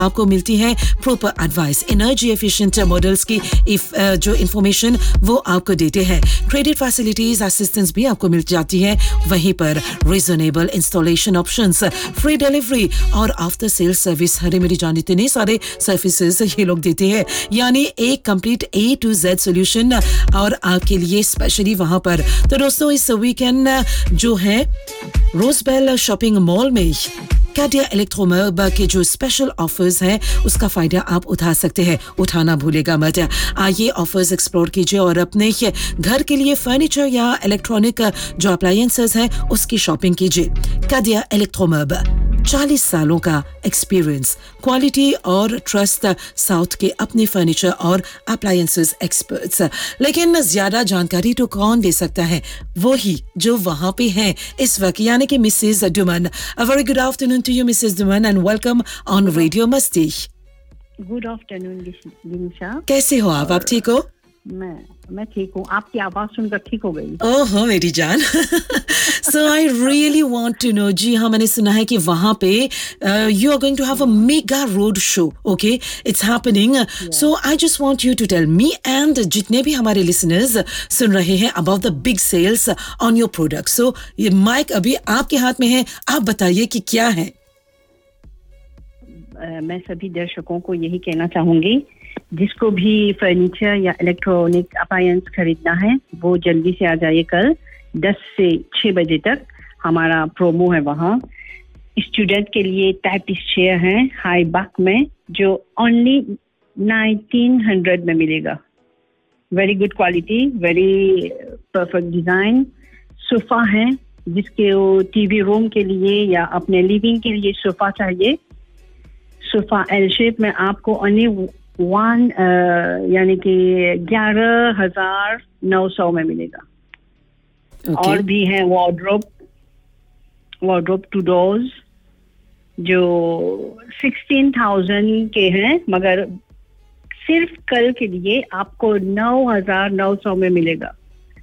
आपको मिलती है proper advice, energy efficient models की जो इंफॉर्मेशन वो आपको देते हैं। क्रेडिट फैसिलिटीज असिस्टेंस भी आपको मिल जाती है वहीं पर। Reasonable installation options, free delivery और आफ्टर सेल सर्विस, हरे मेरी जान इतने सारे सर्विसेज ये लोग देते हैं, यानी एक complete A to Z solution और आपके लिए स्पेशली वहां पर। तो दोस्तों इस वीकेंड जो है रोजबेल शॉपिंग मॉल में कैडिया इलेक्ट्रोमर्ब के जो स्पेशल ऑफर्स हैं उसका फायदा आप उठा सकते हैं, उठाना भूलेगा मत। आइए ऑफर्स एक्सप्लोर कीजिए और अपने घर के लिए फर्नीचर या इलेक्ट्रॉनिक जो अप्लायंसेस हैं उसकी शॉपिंग कीजिए। कैडिया इलेक्ट्रोमर्ब, 40 सालों का एक्सपीरियंस, क्वालिटी और ट्रस्ट, साउथ के अपने फर्नीचर और अप्लायंसेस एक्सपर्ट्स। लेकिन ज्यादा जानकारी तो कौन दे सकता है, वो ही जो वहां पे हैं इस वक्त, यानी कि Mrs Duman. A very good afternoon to you Mrs Duman and welcome on radio मस्ती। गुड आफ्टरनून दिनिशा, कैसे हो आप ठीक हो? मैं ठीक हूँ, आपकी आवाज सुनकर ठीक हो गई। ओहो मेरी जान। सो I really want to know, जी हाँ मैंने सुना है कि वहां पे you are going to have a mega road show, okay, it's happening. So I just want you to tell me and जितने भी हमारे लिसनर्स सुन रहे हैं about the big sales on your product. सो ये माइक अभी आपके हाथ में है, आप बताइए कि क्या है। मैं सभी दर्शकों को यही कहना चाहूंगी, जिसको भी फर्नीचर या इलेक्ट्रॉनिक अप्लायंस खरीदना है वो जल्दी से आ जाइए। कल 10 से 6 बजे तक हमारा प्रोमो है वहाँ। स्टूडेंट के लिए टाइपिस्ट चेयर है हाई बैक में, जो ओनली 1900 में मिलेगा। Very good quality, very perfect design. Sofa है जिसके वो टीवी रूम के लिए या अपने लिविंग के लिए सोफा चाहिए। सोफा एल शेप में आपको ओनली यानी कि 11,900 में मिलेगा। Okay. और भी है वार्डरोब 2 डोर्स जो 16,000 के हैं, मगर सिर्फ कल के लिए आपको 9,900 में मिलेगा।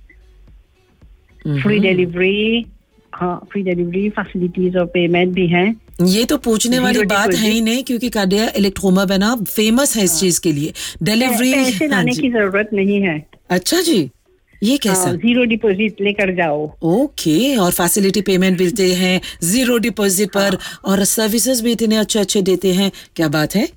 Free delivery, free delivery facilities और पेमेंट भी है। ये तो पूछने वाली बात है ही नहीं, क्योंकि कैडिया इलेक्ट्रोमर्ब है ना, फेमस है इस चीज के लिए। डिलीवरी पैसे लाने की जरूरत नहीं है। अच्छा जी, ये कैसा? 0 डिपॉजिट लेकर जाओ। ओके, और फैसिलिटी पेमेंट मिलते हैं 0 डिपॉजिट पर, और सर्विसेज भी इतने अच्छे देते हैं, क्या बात है।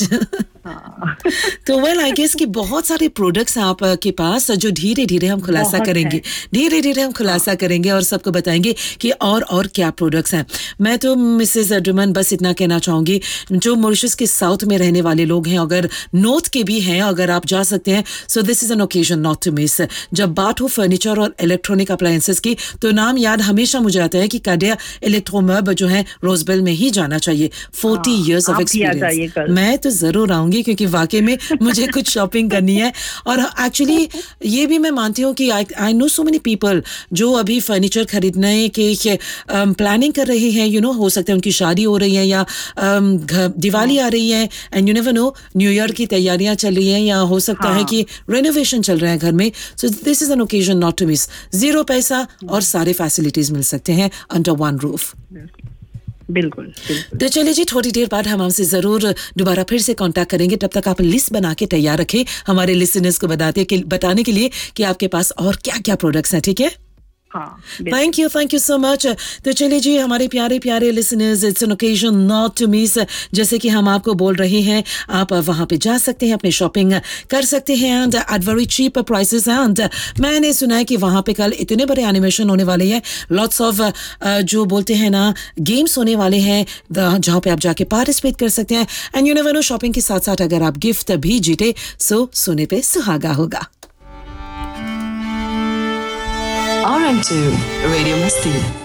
तो वेल आई गेस कि बहुत सारे प्रोडक्ट्स हैं आपके पास जो धीरे धीरे हम खुलासा करेंगे और सबको बताएंगे कि और क्या प्रोडक्ट्स हैं। मैं तो मिसेस दुमन बस इतना कहना चाहूंगी, जो मॉरिशस के साउथ में रहने वाले लोग हैं, अगर नॉर्थ के भी हैं, अगर आप जा सकते हैं, so this is an occasion not to miss. जब बात हो फर्नीचर और इलेक्ट्रॉनिक अप्लायंसेस की, तो नाम याद हमेशा मुझे आता है कि कैडिया इलेक्ट्रोमर्ब जो है रोजबेल में ही जाना चाहिए। 40 years ऑफ एक्सपीरियंस। मैं तो जरूर आऊंगी, क्योंकि वाकई में मुझे कुछ शॉपिंग करनी है। और एक्चुअली ये भी मैं मानती हूँ कि I know so many people जो अभी फर्नीचर खरीदने के प्लानिंग कर रहे हैं। हो सकता है उनकी शादी हो रही है या दिवाली आ रही है, and you never know, new year की तैयारियां चल रही हैं, या हो सकता है कि रेनोवेशन चल रहा है घर में। So this is an occasion not to miss. 0 पैसा और सारे फैसिलिटीज मिल सकते हैं अंडर वन रूफ। बिल्कुल। तो चलिए जी, थोड़ी देर बाद हम आपसे जरूर दोबारा फिर से कांटेक्ट करेंगे। तब तक आप लिस्ट बना के तैयार रखें हमारे लिसनर्स को बताने के लिए कि आपके पास और क्या क्या प्रोडक्ट्स हैं, ठीक है? Thank you so much. तो चलिए जी, हमारे प्यारे listeners, it's an occasion not to miss. जैसे कि हम आपको बोल रहे हैं, आप वहां पे जा सकते हैं, अपनी शॉपिंग कर सकते हैं and at very cheap prices. And मैंने सुना है कि वहां पे कल इतने बड़े एनिमेशन होने वाले हैं, लॉट्स ऑफ जो बोलते हैं ना गेम्स होने वाले हैं, जहां पे आप जाके पार्टिसिपेट कर सकते हैं। And you never know, shopping के साथ साथ अगर आप गिफ्ट भी जीते, सो सोने पे सुहागा होगा। RM2 Radio Masti.